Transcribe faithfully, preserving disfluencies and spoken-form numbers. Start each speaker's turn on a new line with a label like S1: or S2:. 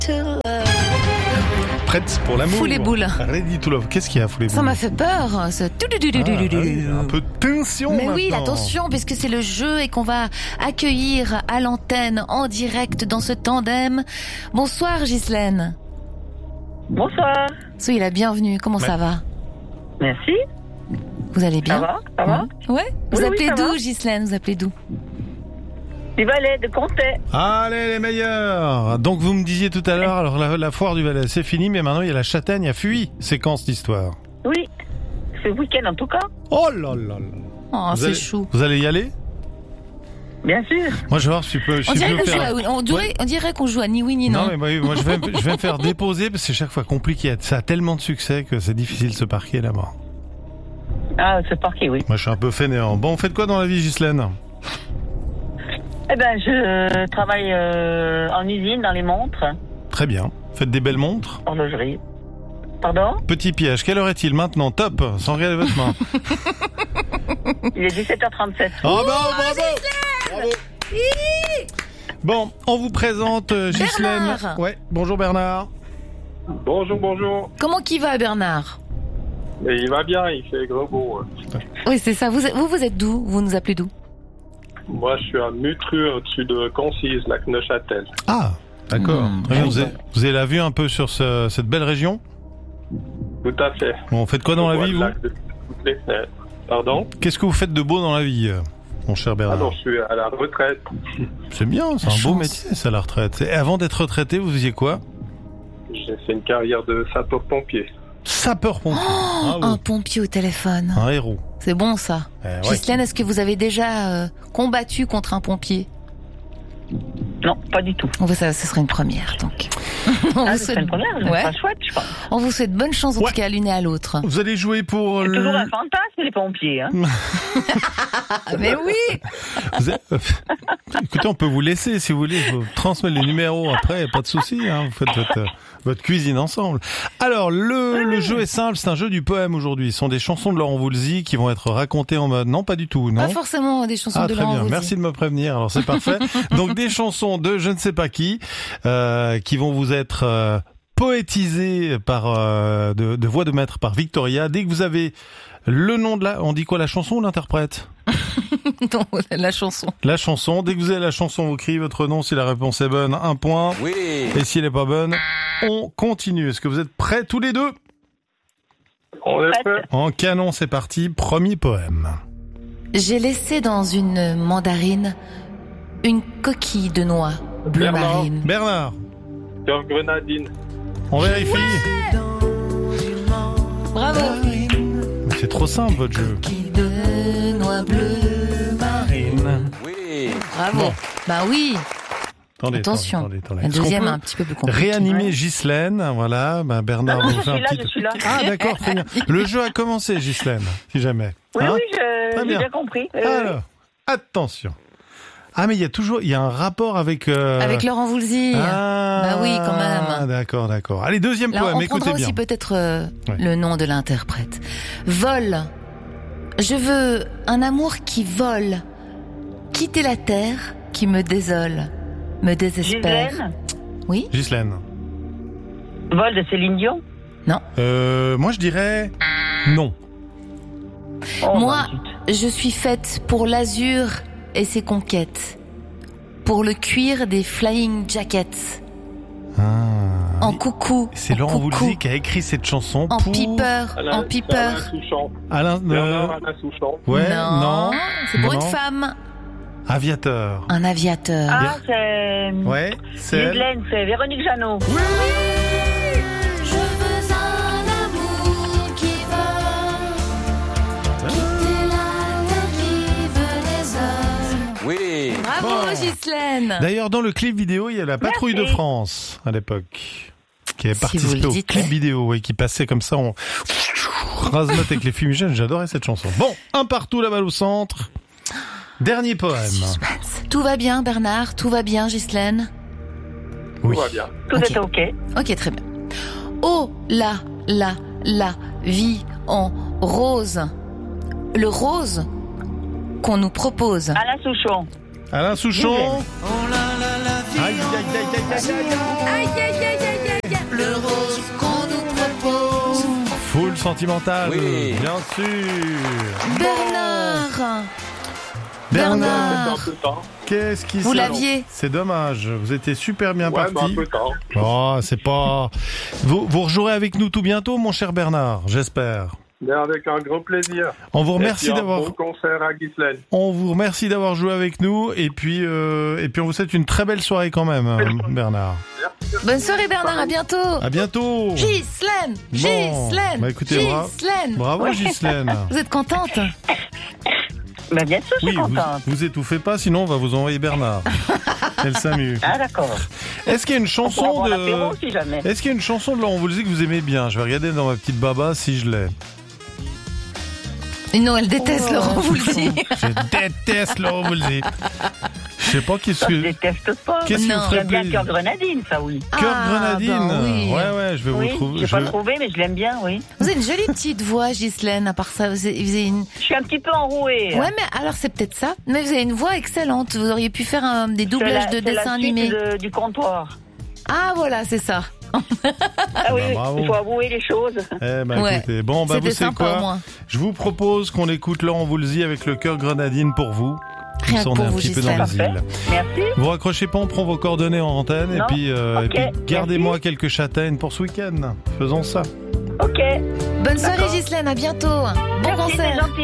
S1: Prête pour l'amour.
S2: Fous les boules.
S1: Ready to love. Qu'est-ce qu'il y a, fous les boules?
S2: Ça m'a fait peur. Ce...
S1: Ah, un peu de tension.
S2: Mais oui,
S1: maintenant.
S2: attention, puisque c'est le jeu et qu'on va accueillir à l'antenne en direct dans ce tandem. Bonsoir, Ghislaine.
S3: Bonsoir.
S2: Soyez la bienvenue. Comment
S1: Ouais.
S2: ça va?
S3: Merci.
S2: Vous allez bien?
S3: Ça va Ça va
S2: Mmh. Ouais. Vous
S3: Oui,
S2: appelez
S3: oui, ça
S2: d'où,
S3: va.
S2: Ghislaine? Vous appelez d'où?
S3: Du Valais, de Comté.
S1: Allez, les meilleurs. Donc, vous me disiez tout à l'heure, alors la, la foire du Valais, c'est fini, mais maintenant, il y a la châtaigne à Fuy. C'est quand, cette histoire?
S3: Oui. Ce week-end, en tout cas.
S1: Oh là là là.
S2: Oh,
S1: Vous
S2: c'est
S1: allez-
S2: chou.
S1: Vous allez y aller?
S3: Bien sûr.
S1: Moi, je vais voir si je peux, si
S2: On
S1: je
S2: dirait,
S1: peux
S2: qu'on
S1: faire...
S2: joue à- on dirait- on dirait qu'on joue à ni oui ni non.
S1: Non, mais moi, moi, je, vais, me- je vais me faire déposer parce que c'est chaque fois compliqué. Ça a tellement de succès que c'est difficile de se parquer là-bas.
S3: Ah, c'est parti, oui.
S1: Moi, je suis un peu fainéant. Bon, faites quoi dans la vie, Ghislaine?
S3: Eh ben, je travaille euh, en usine, dans les montres,
S1: Très bien. Faites des belles montres.
S3: horlogerie. Pardon?
S1: Petit piège. Quelle heure est-il maintenant? Top. Sans regarder votre main.
S3: Il est dix-sept heures trente-sept.
S1: Oh, bah, bravo! Bravo. Bon, on vous présente euh, Ghislaine.
S2: Bernard.
S1: Ouais. Bonjour Bernard.
S4: Bonjour, bonjour.
S2: Comment qui va, Bernard?
S4: Mais il va bien, il fait gros beau.
S2: Oui, c'est ça. Vous, êtes- vous, vous êtes d'où? Vous nous appelez d'où?
S4: Moi, je suis à Mutru, au-dessus de Concise, lac Neuchâtel.
S1: Ah, d'accord.
S2: Mmh.
S1: Très bien. Vous, avez, vous avez la vue un peu sur ce- cette belle région?
S4: Tout à fait.
S1: Bon, faites quoi dans la
S4: Je vois
S1: vie,
S4: le
S1: vous?
S4: lac de toutes les fenêtres. Pardon?
S1: Qu'est-ce que vous faites de beau dans la vie, euh, mon cher
S4: Ah
S1: Bernard?
S4: non, je suis à la retraite.
S1: C'est bien, c'est
S2: La
S1: un beau
S2: chance.
S1: métier, ça, la retraite. Et avant d'être retraité, vous faisiez quoi?
S4: J'ai fait une carrière de sapeur-pompier.
S1: Sapeur-pompier.
S2: Oh,
S1: Bravo.
S2: un pompier au téléphone.
S1: Un héros.
S2: C'est bon, ça.
S1: Eh ouais.
S2: Ghislaine, est-ce que vous avez déjà euh, combattu contre un pompier?
S3: Non, pas du tout.
S2: On va, ça, ce serait une première, donc. on,
S3: Ah,
S2: vous
S3: c'est
S2: souhaite...
S3: une première, c'est
S2: Ouais.
S3: pas chouette, je pense.
S2: on vous souhaite bonne chance, en
S1: Ouais.
S2: tout cas, à l'une et à l'autre.
S1: Vous allez jouer pour
S3: C'est
S1: le...
S3: toujours un fantasme, les pompiers, hein.
S2: Ah, mais oui!
S1: Vous êtes- Écoutez, on peut vous laisser si vous voulez. Je vous transmettre les numéros après, pas de souci. Hein, vous faites votre, votre cuisine ensemble. Alors, le, le jeu est simple. C'est un jeu du poème aujourd'hui. Ce sont des chansons de Laurent Voulzy qui vont être racontées en mode... Non, pas du tout, non.
S2: Pas forcément des chansons
S1: Ah,
S2: de
S1: très
S2: Laurent
S1: bien.
S2: Voulzy.
S1: Merci de me prévenir. Alors, c'est parfait. Donc, des chansons de je ne sais pas qui, euh, qui vont vous être euh, poétisées par euh, de, de voix de maître par Victoria. Dès que vous avez le nom de la... On dit quoi, la chanson ou l'interprète?
S2: Non, la chanson.
S1: La chanson. Dès que vous avez la chanson, vous criez votre nom. Si la réponse est bonne, un point.
S5: Oui.
S1: Et si elle n'est pas bonne, on continue. Est-ce que vous êtes prêts tous les deux?
S4: On est prêt?
S1: En canon, c'est parti. Premier poème.
S2: J'ai laissé dans une mandarine une coquille de noix bleu
S4: Bernard.
S2: marine.
S1: Bernard,
S4: Cœur grenadine.
S1: on vérifie.
S2: Bravo.
S1: Mais c'est trop simple, votre jeu.
S2: Coquille de noix bleu marine.
S5: Oui.
S2: Bravo.
S1: Bon.
S2: Bah oui.
S1: Attendez,
S2: Attention.
S1: attendez, attendez,
S2: La
S1: attendez.
S2: deuxième,
S1: Est-ce
S2: un
S1: qu'on
S2: petit peu plus
S1: peut
S2: compliquée.
S1: réanimer
S3: Ouais.
S1: Ghislaine, voilà. Ben Bernard
S3: Non, non,
S1: va vous
S3: je
S1: faire
S3: suis
S1: un
S3: là,
S1: petit...
S3: je suis là.
S1: Ah, d'accord, très bien. Le jeu a commencé, Ghislaine, si jamais.
S3: Oui,
S1: Hein
S3: oui, je-
S1: Très
S3: j'ai
S1: bien.
S3: bien compris. Euh,
S1: Alors, attention. Ah, mais il y a toujours, il y a un rapport avec... euh,
S2: Avec Laurent Voulzy.
S1: Ah,
S2: Bah oui, quand même.
S1: D'accord, d'accord. Allez, deuxième
S2: Là,
S1: poème,
S2: on
S1: écoutez
S2: prendra
S1: bien.
S2: aussi peut-être euh,
S1: Ouais.
S2: le nom de l'interprète. Vol. Je veux un amour qui vole. Quitter la terre qui me désole, me désespère.
S3: Ghislaine,
S2: Oui?
S1: Ghislaine.
S3: vol de Céline Dion.
S1: Euh, moi, je dirais non.
S3: Oh,
S2: Moi,
S3: bah, zut.
S2: je suis faite pour l'azur et ses conquêtes. Pour le cuir des flying jackets.
S1: Ah,
S2: En coucou.
S1: c'est
S2: en
S1: Laurent
S2: coucou,
S1: Voulzy qui a écrit cette chanson
S2: En
S1: pour...
S2: piper.
S4: Alain-
S2: En piper.
S4: Alain Souchon.
S1: Alain...
S4: Bernard
S1: euh,
S4: Alain Souchon.
S1: Ouais,
S2: non.
S1: non.
S2: C'est pour
S1: Non.
S2: une femme.
S1: Aviateur.
S2: Un aviateur.
S3: Ah, c'est...
S1: Ouais, c'est elle.
S3: Ghislaine, c'est Véronique Jeannot.
S2: Je veux un amour qui vole. Quitter la terre qui me désole.
S5: Oui.
S2: Bravo,
S1: Bon.
S2: Ghislaine.
S1: D'ailleurs, dans le clip vidéo, il y a la patrouille
S3: Merci.
S1: de France, à l'époque, qui avait
S2: Si
S1: participé
S2: vous le
S1: au
S2: dites.
S1: clip vidéo, ouais, qui passait comme ça, on rase-note avec les fumigènes. J'adorais cette chanson. Bon, un partout, la balle au centre. Dernier poème.
S2: Suspense. Tout va bien, Bernard. Tout va bien, Ghislaine.
S1: Oui.
S4: Tout va bien.
S3: Tout
S2: Ok.
S3: est OK.
S2: Ok, très bien. Oh, la, la, la vie en rose. Le rose qu'on nous propose.
S3: Alain Souchon.
S1: Alain Souchon.
S3: Ghislaine.
S1: Aïe, Aïe, aïe, aïe, aïe, aïe, aïe,
S2: Aïe, aïe, aïe, aïe, aïe, aïe. Le rose qu'on nous propose.
S1: Full sentimental,
S5: Oui.
S1: bien sûr.
S2: Bernard.
S1: Bernard,
S2: Bernard.
S4: Un peu tard.
S1: qu'est-ce qui
S2: Vous
S1: s'est-
S2: l'aviez.
S1: C'est dommage, vous étiez super bien
S4: Ouais, mais
S1: parti.
S4: un peu tard.
S1: Oh, c'est pas... Vous, vous rejouerez avec nous tout bientôt, mon cher Bernard, j'espère.
S4: Mais avec un grand plaisir.
S1: On vous
S4: Et
S1: remercie
S4: puis un
S1: d'avoir...
S4: bon concert à Ghislaine.
S1: On vous remercie d'avoir joué avec nous et puis euh, et puis on vous souhaite une très belle soirée quand même, euh, Bernard.
S2: Bonne soirée Bernard, à bientôt.
S1: À bientôt.
S2: Ghislaine,
S1: Bon.
S2: Ghislaine,
S1: Bah, écoutez, bra-
S2: Ghislaine.
S1: Bravo
S2: Ouais.
S1: Ghislaine.
S2: Vous êtes contente?
S3: Ben, bien sûr, je
S1: Oui,
S3: suis
S1: vous,
S3: contente.
S1: vous étouffez pas, sinon on va vous envoyer Bernard. Elle s'amuse.
S3: Ah, d'accord.
S1: Est-ce qu'il y a une
S3: Pour
S1: chanson
S3: avoir l'apéro,
S1: de
S3: si jamais.
S1: Est-ce qu'il y a une chanson de Laurent Voulzy que vous aimez bien? Je vais regarder dans ma petite baba si je l'ai.
S2: Non, elle déteste
S3: Oh.
S2: Laurent Voulzy.
S1: Je déteste Laurent Voulzy. Je sais pas qu'est-ce
S3: Ça, je
S1: que
S3: déteste pas.
S1: qu'est-ce qui
S2: Non.
S1: vous ferait
S3: J'aime bien
S1: plaisir.
S3: Cœur Grenadine, ça, oui.
S1: Cœur
S2: Ah,
S1: Grenadine.
S2: ben oui.
S1: Ouais ouais, je vais
S3: Oui,
S1: vous trouver.
S3: j'ai
S1: je
S3: pas
S1: vais-
S3: trouvé, mais je l'aime bien, oui.
S2: Vous avez une jolie petite voix, Ghislaine, à part ça. Vous avez, vous avez une...
S3: Je suis un petit peu enrouée.
S2: Ouais, mais alors c'est peut-être ça. Mais vous avez une voix excellente. Vous auriez pu faire un- des
S3: C'est
S2: doublages
S3: la-
S2: de
S3: c'est la
S2: dessins
S3: suite
S2: animés.
S3: de- du comptoir.
S2: Ah, voilà, c'est ça.
S3: Ah oui,
S1: Bah, bravo.
S3: il faut avouer les choses.
S1: Eh ben
S2: Ouais.
S1: écoutez, bon bah vous
S2: C'était
S1: savez
S2: sympa
S1: quoi
S2: au moins.
S1: Je vous propose qu'on écoute Laurent Voulzy avec le cœur Grenadine pour vous. Comme
S2: Rien
S1: ça,
S2: que
S1: on
S2: pour
S1: est un
S2: vous,
S1: petit peu
S2: Ghislaine.
S1: dans les
S3: Parfait.
S1: îles.
S3: Merci.
S1: Vous raccrochez pas, on prend vos coordonnées en antenne et
S3: Non.
S1: puis, euh,
S3: Ok,
S1: et puis gardez-moi
S3: merci.
S1: quelques châtaignes pour ce week-end. Faisons ça.
S3: Ok.
S2: Bonne soirée,
S3: D'accord.
S2: Ghislaine. À bientôt. Bon
S3: Merci, c'est
S2: concert.
S3: gentil.